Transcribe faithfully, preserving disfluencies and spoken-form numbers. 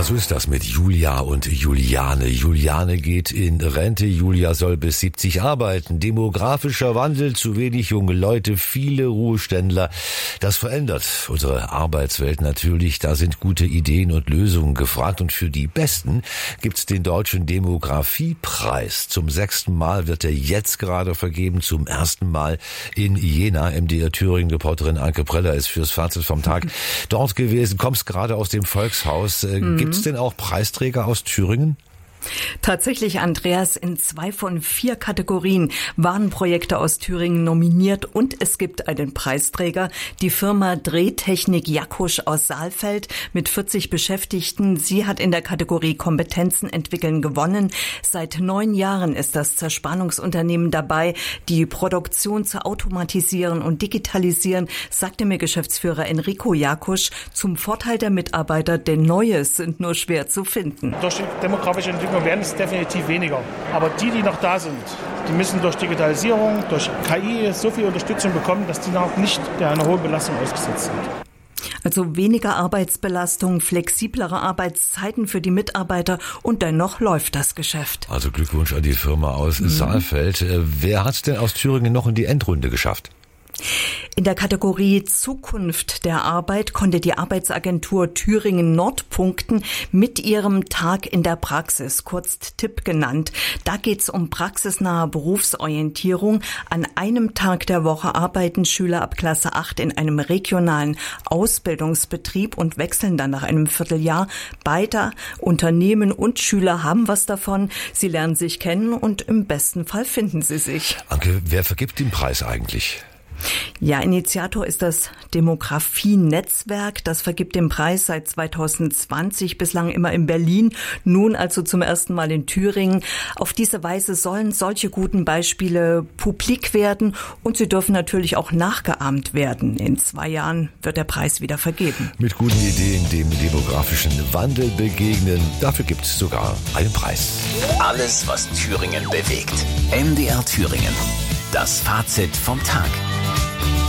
so ist das mit Julia und Juliane. Juliane geht in Rente, Julia soll bis siebzig arbeiten. Demografischer Wandel, zu wenig junge Leute, viele Ruheständler. Das verändert unsere Arbeitswelt natürlich. Da sind gute Ideen und Lösungen gefragt. Und für die Besten gibt's den Deutschen Demografiepreis. Zum sechsten Mal wird er jetzt gerade vergeben, zum ersten Mal in Jena. M D R Thüringen-Reporterin Anke Preller ist fürs Fazit vom Tag dort gewesen. Kommst gerade aus dem Volkshaus. Mhm. Gibt es denn auch Preisträger aus Thüringen? Tatsächlich, Andreas, in zwei von vier Kategorien waren Projekte aus Thüringen nominiert und es gibt einen Preisträger. Die Firma Drehtechnik Jakusch aus Saalfeld mit vierzig Beschäftigten. Sie hat in der Kategorie Kompetenzen entwickeln gewonnen. Seit neun Jahren ist das Zerspannungsunternehmen dabei, die Produktion zu automatisieren und digitalisieren, sagte mir Geschäftsführer Enrico Jakusch, zum Vorteil der Mitarbeiter, denn Neues sind nur schwer zu finden. Durch die demografische Entwicklung werden es definitiv weniger. Aber die, die noch da sind, die müssen durch Digitalisierung, durch K I so viel Unterstützung bekommen, dass die noch nicht der einer hohen Belastung ausgesetzt sind. Also weniger Arbeitsbelastung, flexiblere Arbeitszeiten für die Mitarbeiter und dennoch läuft das Geschäft. Also Glückwunsch an die Firma aus mhm. Saalfeld. Wer hat es denn aus Thüringen noch in die Endrunde geschafft? In der Kategorie Zukunft der Arbeit konnte die Arbeitsagentur Thüringen Nord punkten mit ihrem Tag in der Praxis, kurz T I P genannt. Da geht's um praxisnahe Berufsorientierung. An einem Tag der Woche arbeiten Schüler ab Klasse acht in einem regionalen Ausbildungsbetrieb und wechseln dann nach einem Vierteljahr. Beide Unternehmen und Schüler haben was davon. Sie lernen sich kennen und im besten Fall finden sie sich. Anke, wer vergibt den Preis eigentlich? Ja, Initiator ist das Demografie-Netzwerk. Das vergibt den Preis seit zweitausendzwanzig, bislang immer in Berlin, nun also zum ersten Mal in Thüringen. Auf diese Weise sollen solche guten Beispiele publik werden und sie dürfen natürlich auch nachgeahmt werden. In zwei Jahren wird der Preis wieder vergeben. Mit guten Ideen dem demografischen Wandel begegnen, dafür gibt es sogar einen Preis. Alles, was Thüringen bewegt. M D R Thüringen. Das Fazit vom Tag.